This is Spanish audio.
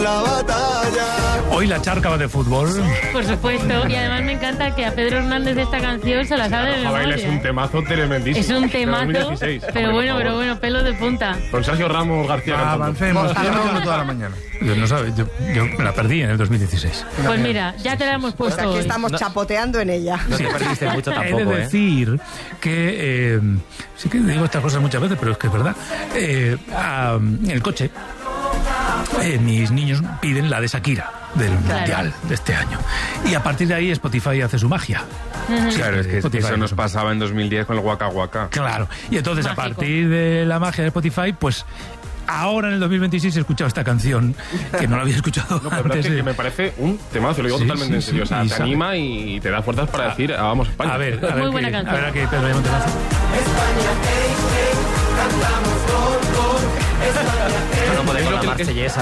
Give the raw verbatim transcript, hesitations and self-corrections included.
La batalla. Hoy la charca va de fútbol. Por supuesto, y además me encanta que a Pedro Hernández esta canción se la sabe de memoria. Es un temazo tremendísimo. Es un temazo, dos mil dieciséis. pero Hombre, bueno, pero bueno, pelo de punta. Con Sergio Ramos García. Ah, avancemos, que yo no hablo toda la mañana. Yo no sabe, yo, yo me la perdí en el dos mil dieciséis. Pues mira, ya te la hemos Pues puesto aquí hoy. estamos No. chapoteando en ella. No te perdiste mucho He tampoco, de ¿eh? decir que, eh, sí que digo estas cosas muchas veces, pero es que es verdad. Eh, ah, en el coche, eh, mis niños piden la de Shakira, del Claro. Mundial de este año. Y a partir de ahí Spotify hace su magia. Claro, es que Spotify eso hace nos su magia. pasaba en dos mil diez con el Waka Waka. Claro. Y entonces, Mágico. a partir de la magia de Spotify, pues ahora en el dos mil veintiséis he escuchado esta canción que no la había escuchado No, pero la verdad antes. es que, de- que me parece un temazo, lo digo Sí, totalmente sí, en serio. sí, O sea, y te sabe. anima y te da fuerzas para decir, ah, vamos a España. A ver, a ver, Muy qué- buena a canción. ver a qué Pedro Lemón te hace. Esto no podemos la marsellesa.